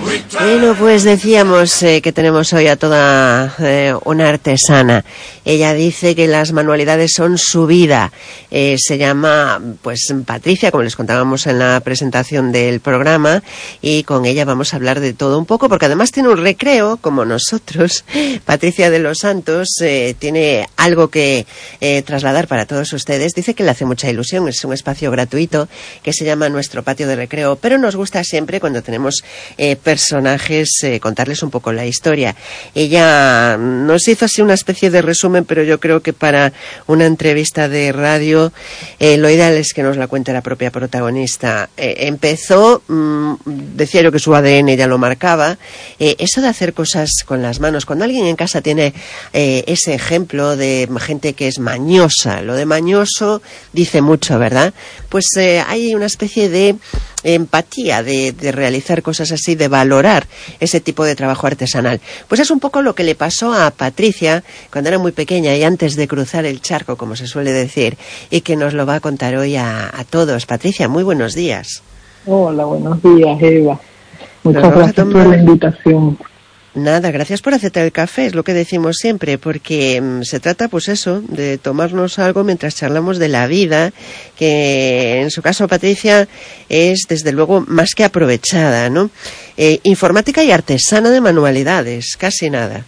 Bueno, pues decíamos que tenemos hoy a toda una artesana. Ella dice que las manualidades son su vida. Se llama, pues, Patricia, como les contábamos en la presentación del programa, y con ella vamos a hablar de todo un poco, porque además tiene un recreo, como nosotros. Patricia de los Santos tiene algo que trasladar para todos ustedes. Dice que le hace mucha ilusión, es un espacio gratuito que se llama Nuestro Patio de Recreo, pero nos gusta siempre cuando tenemos personajes, contarles un poco la historia. Ella nos hizo así una especie de resumen, pero yo creo que para una entrevista de radio lo ideal es que nos la cuente la propia protagonista. Empezó, decía yo que su ADN ya lo marcaba, eso de hacer cosas con las manos. Cuando alguien en casa tiene ese ejemplo de gente que es mañosa, lo de mañoso dice mucho, ¿verdad? Pues hay una especie de empatía de realizar cosas así, de valorar ese tipo de trabajo artesanal. Pues es un poco lo que le pasó a Patricia cuando era muy pequeña y antes de cruzar el charco, como se suele decir, y que nos lo va a contar hoy a todos. Patricia, muy buenos días. Hola, buenos días, Eva. Muchas gracias por la invitación. Nada, gracias por aceptar el café, es lo que decimos siempre, porque se trata, pues eso, de tomarnos algo mientras charlamos de la vida, que en su caso, Patricia, es desde luego más que aprovechada, ¿no? Informática y artesana de manualidades, casi nada.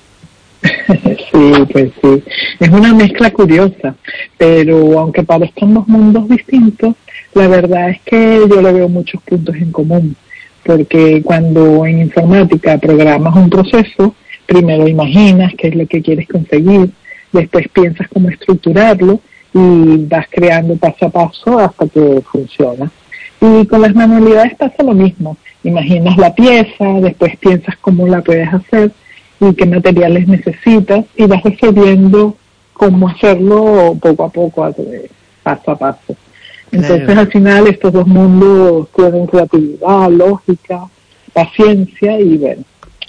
Sí, pues sí, es una mezcla curiosa, pero aunque parezcan dos mundos distintos, la verdad es que yo le veo muchos puntos en común. Porque cuando en informática programas un proceso, primero imaginas qué es lo que quieres conseguir, después piensas cómo estructurarlo y vas creando paso a paso hasta que funciona. Y con las manualidades pasa lo mismo, imaginas la pieza, después piensas cómo la puedes hacer y qué materiales necesitas y vas resolviendo cómo hacerlo poco a poco, paso a paso. Entonces, claro, al final estos dos mundos tienen creatividad, lógica, paciencia y bueno,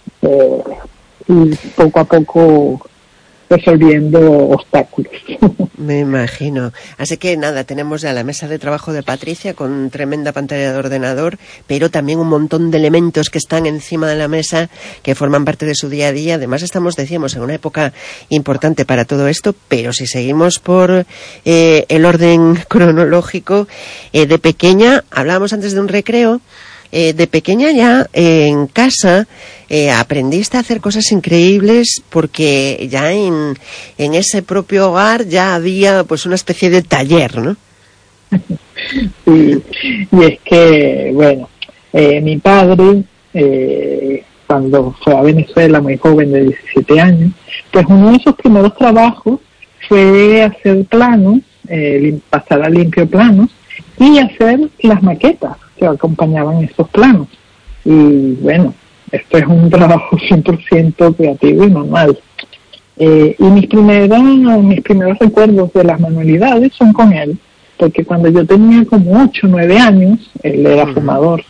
y poco a poco resolviendo obstáculos. Me imagino. Así que nada, tenemos ya la mesa de trabajo de Patricia con tremenda pantalla de ordenador, pero también un montón de elementos que están encima de la mesa que forman parte de su día a día. Además estamos, decíamos, en una época importante para todo esto, pero si seguimos por el orden cronológico, de pequeña, hablábamos antes de un recreo, de pequeña ya en casa aprendiste a hacer cosas increíbles porque ya en ese propio hogar ya había pues una especie de taller, ¿no? Sí, y es que, bueno, mi padre, cuando fue a Venezuela muy joven, de 17 años, pues uno de sus primeros trabajos fue hacer planos, pasar a limpio planos y hacer las maquetas que acompañaban estos planos. Y bueno, esto es un trabajo 100% creativo y manual. Y mis primeros recuerdos de las manualidades son con él, porque cuando yo tenía como 8 o 9 años, él era fumador,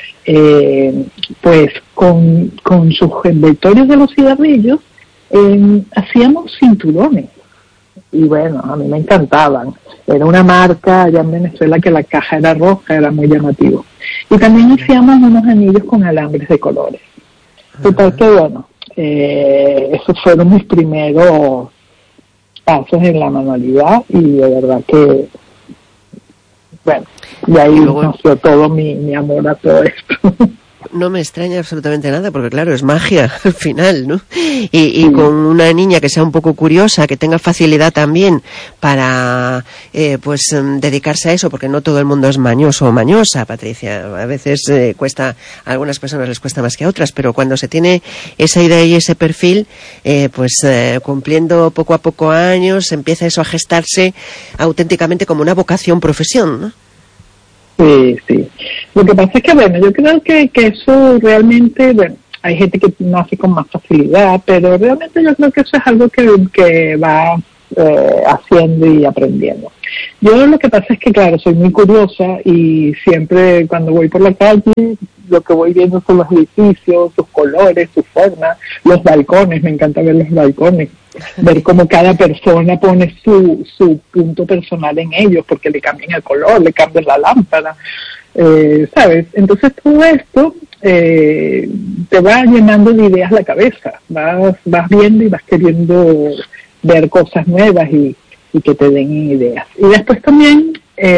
pues con sus envoltorios de los cigarrillos hacíamos cinturones. Y bueno, a mí me encantaban. Era una marca allá en Venezuela que la caja era roja, era muy llamativo. Y también hacíamos unos anillos con alambres de colores. Total que bueno, esos fueron mis primeros pasos en la manualidad y de verdad que, bueno, y ahí nació todo mi amor a todo esto. No me extraña absolutamente nada, porque claro, es magia al final, ¿no? Y con una niña que sea un poco curiosa, que tenga facilidad también para, pues, dedicarse a eso, porque no todo el mundo es mañoso o mañosa, Patricia. A veces a algunas personas les cuesta más que a otras, pero cuando se tiene esa idea y ese perfil, cumpliendo poco a poco años, empieza eso a gestarse auténticamente como una vocación, profesión, ¿no? Sí, sí. Lo que pasa es que, bueno, yo creo que eso realmente, bueno, hay gente que nace con más facilidad, pero realmente yo creo que eso es algo que va haciendo y aprendiendo. Yo lo que pasa es que, claro, soy muy curiosa y siempre cuando voy por la calle, lo que voy viendo son los edificios, sus colores, sus formas, los balcones, me encanta ver los balcones, ver cómo cada persona pone su punto personal en ellos, porque le cambian el color, le cambian la lámpara, ¿sabes? Entonces todo esto te va llenando de ideas la cabeza, vas viendo y vas queriendo ver cosas nuevas y que te den ideas. Y después también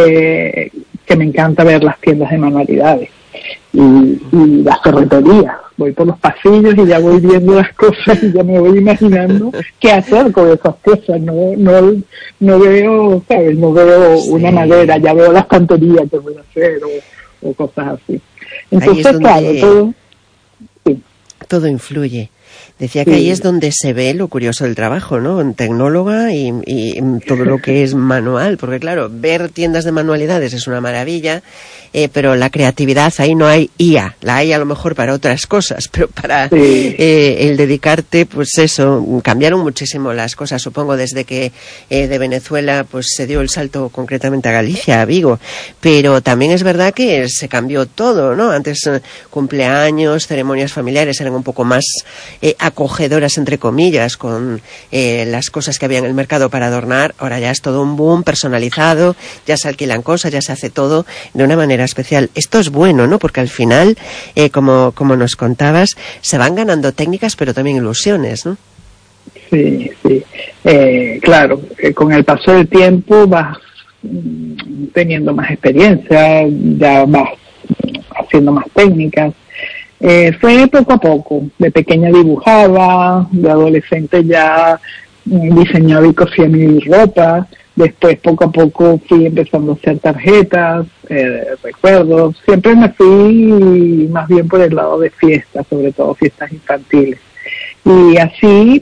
que me encanta ver las tiendas de manualidades y las ferreterías. Voy por los pasillos y ya voy viendo las cosas y ya me voy imaginando qué hacer con esas cosas. No veo, ¿sabes? No veo una madera, ya veo la estantería que voy a hacer o cosas así. Entonces, claro, todo influye. Decía que ahí es donde se ve lo curioso del trabajo, ¿no? En tecnóloga y todo lo que es manual, porque claro, ver tiendas de manualidades es una maravilla, pero la creatividad, ahí no hay IA, la hay a lo mejor para otras cosas, pero para el dedicarte, pues eso, cambiaron muchísimo las cosas, supongo, desde que de Venezuela pues se dio el salto concretamente a Galicia, a Vigo, pero también es verdad que se cambió todo, ¿no? Antes cumpleaños, ceremonias familiares eran un poco más acogedoras, entre comillas, con las cosas que había en el mercado para adornar. Ahora ya es todo un boom personalizado, ya se alquilan cosas, ya se hace todo de una manera especial. Esto es bueno, ¿no? Porque al final, como nos contabas, se van ganando técnicas, pero también ilusiones, ¿no? Sí. Claro, con el paso del tiempo vas teniendo más experiencia, ya vas haciendo más técnicas. Fue poco a poco. De pequeña dibujaba, de adolescente ya diseñaba y cosía mi ropa. Después poco a poco fui empezando a hacer tarjetas, recuerdos. Siempre me fui más bien por el lado de fiestas, sobre todo fiestas infantiles. Y así,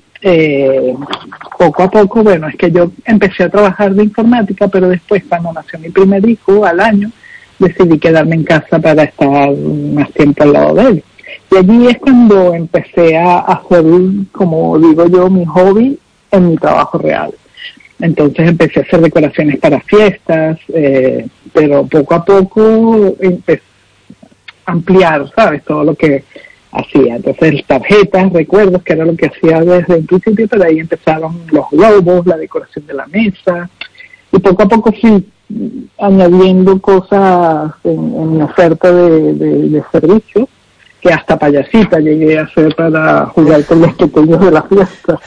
poco a poco, bueno, es que yo empecé a trabajar de informática, pero después cuando nació mi primer hijo, al año, decidí quedarme en casa para estar más tiempo al lado de él. Y allí es cuando empecé a hacer, como digo yo, mi hobby en mi trabajo real. Entonces empecé a hacer decoraciones para fiestas, pero poco a poco empecé a ampliar, ¿sabes? Todo lo que hacía. Entonces tarjetas, recuerdos, que era lo que hacía desde el principio, pero ahí empezaron los globos, la decoración de la mesa, y poco a poco fui añadiendo cosas en mi oferta de servicio, que hasta payasita llegué a hacer para jugar con los pequeños de la fiesta.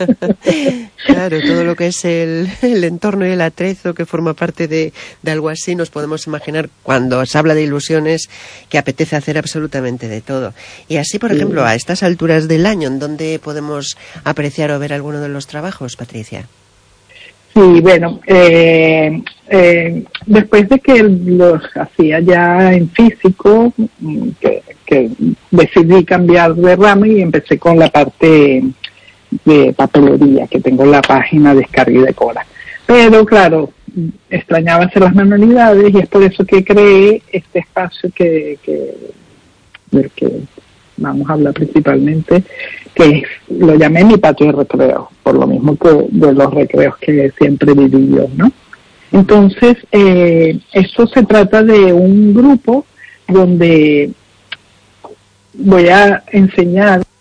Claro, todo lo que es el entorno y el atrezo que forma parte de algo así, nos podemos imaginar cuando se habla de ilusiones que apetece hacer absolutamente de todo. Y así, por ejemplo, a estas alturas del año, ¿en dónde podemos apreciar o ver alguno de los trabajos, Patricia? Sí, bueno, después de que los hacía ya en físico, que decidí cambiar de rama y empecé con la parte de papelería, que tengo la página Descarga y Decora. Pero claro, extrañaba hacer las manualidades y es por eso que creé este espacio del que vamos a hablar principalmente, que lo llamé mi patio de recreo, por lo mismo que de los recreos que siempre viví yo, ¿no? Entonces, esto se trata de un grupo donde voy a enseñar